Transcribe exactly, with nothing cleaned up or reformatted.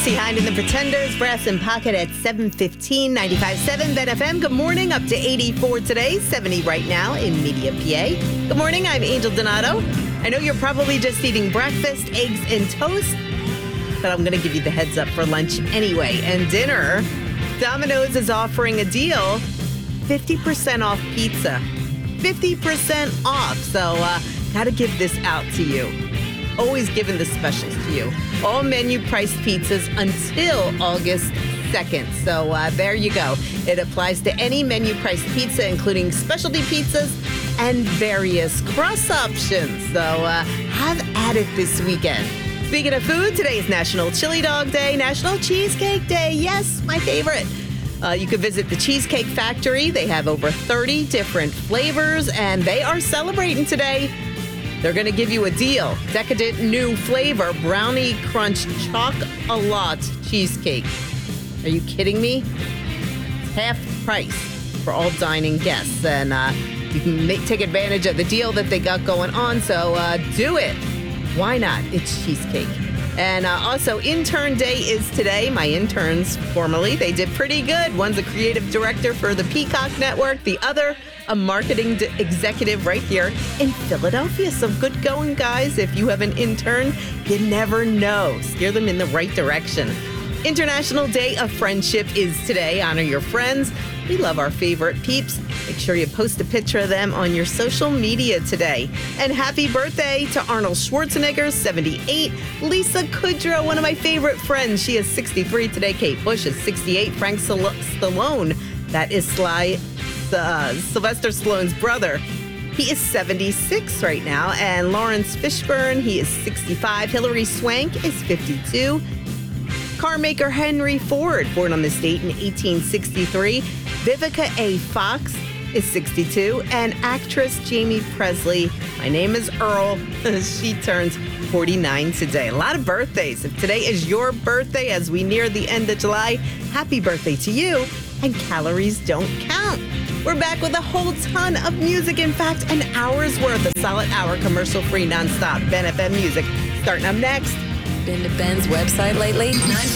Lucy Hind and the Pretenders, Brass in Pocket at seven fifteen, ninety-five point seven Ben F M. Good morning, up to eighty-four today, seventy right now in Media, P A. Good morning, I'm Angel Donato. I know you're probably just eating breakfast, eggs, and toast, but I'm going to give you the heads up for lunch anyway. And dinner, Domino's is offering a deal, fifty percent off pizza. fifty percent off, so uh, got to give this out to you. Always giving the specials to you. All menu priced pizzas until August second. So uh, there you go. It applies to any menu priced pizza, including specialty pizzas and various crust options. So uh, have at it this weekend. Speaking of food, today is National Chili Dog Day, National Cheesecake Day. Yes, my favorite. Uh, you can visit the Cheesecake Factory. They have over thirty different flavors, and they are celebrating today. They're going to give you a deal. Decadent new flavor, Brownie Crunch Choc-a-Lot Cheesecake. Are you kidding me? It's half price for all dining guests. And uh, you can make, take advantage of the deal that they got going on. So uh, do it. Why not? It's cheesecake. And uh, also, Intern Day is today. My interns, formerly, they did pretty good. One's a creative director for the Peacock Network. The other, a marketing d- executive right here in Philadelphia. So good going, guys. If you have an intern, you never know. Steer them in the right direction. International Day of Friendship is today. Honor your friends. We love our favorite peeps. Make sure you post a picture of them on your social media today. And happy birthday to Arnold Schwarzenegger, seventy-eight. Lisa Kudrow, one of my favorite friends. She is sixty-three today. Kate Bush is sixty-eight. Frank Sil- Stallone, that is Sly, uh, Sylvester Stallone's brother. He is seventy-six right now. And Lawrence Fishburne, he is sixty-five. Hilary Swank is fifty-two. Car maker Henry Ford, born on this date in eighteen sixty-three. Vivica A. Fox is sixty-two. And actress Jamie Presley, my name is Earl, she turns forty-nine today. A lot of birthdays. If today is your birthday as we near the end of July, happy birthday to you. And calories don't count. We're back with a whole ton of music. In fact, an hour's worth of solid hour commercial-free nonstop Ben F M music. Starting up next. Been to Ben's website lately?